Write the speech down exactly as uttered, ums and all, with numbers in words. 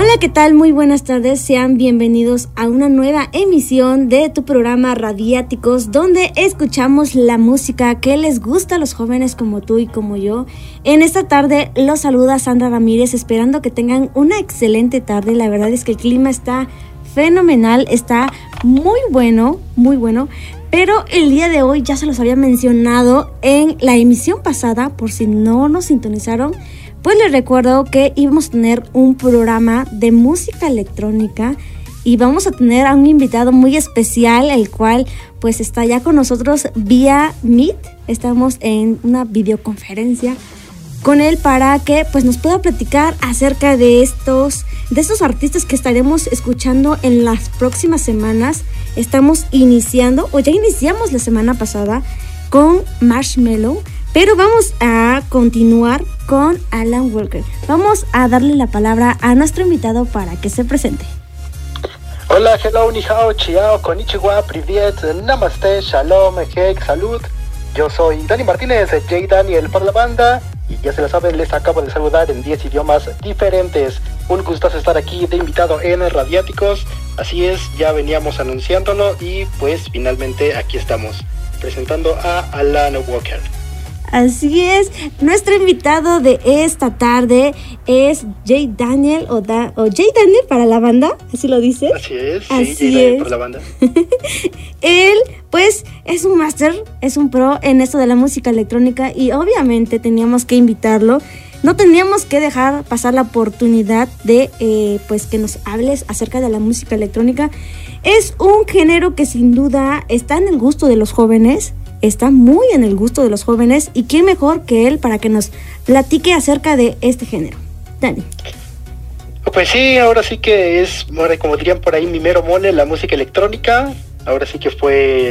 Hola, ¿qué tal? Muy buenas tardes, sean bienvenidos a una nueva emisión de tu programa Radiáticos, donde escuchamos la música que les gusta a los jóvenes como tú y como yo. En esta tarde los saluda Sandra Ramírez, esperando que tengan una excelente tarde. La verdad es que el clima está fenomenal, está muy bueno, muy bueno. Pero el día de hoy ya se los había mencionado en la emisión pasada, por si no nos sintonizaron. Pues les recuerdo que íbamos a tener un programa de música electrónica y vamos a tener a un invitado muy especial, el cual pues está ya con nosotros vía Meet. Estamos en una videoconferencia con él para que pues nos pueda platicar acerca de estos, de estos artistas que estaremos escuchando en las próximas semanas. Estamos iniciando, o ya iniciamos la semana pasada, con Marshmello, pero vamos a continuar con Alan Walker. Vamos a darle la palabra a nuestro invitado para que se presente. Hola, hello, ni hao, chiao, konnichiwa, privet, namaste, shalom, hek, salud. Yo soy Dani Martínez, J Daniel para la banda, y ya se lo saben, les acabo de saludar en diez idiomas diferentes. Un gustazo estar aquí de invitado en Radiáticos. Así es, ya veníamos anunciándolo y pues finalmente aquí estamos, presentando a Alan Walker. Así es, nuestro invitado de esta tarde es J Daniel o, da, o J Daniel para la banda, ¿así lo dices? Así es, sí, Así J Daniel es. para la banda. Él, pues, es un máster, es un pro en esto de la música electrónica y obviamente teníamos que invitarlo. No teníamos que dejar pasar la oportunidad de, eh, pues, que nos hables acerca de la música electrónica. Es un género que sin duda está en el gusto de los jóvenes. Está muy en el gusto de los jóvenes y quién mejor que él para que nos platique acerca de este género. Dani. Pues sí, ahora sí que es, como dirían por ahí, mi mero mole, la música electrónica. Ahora sí que fue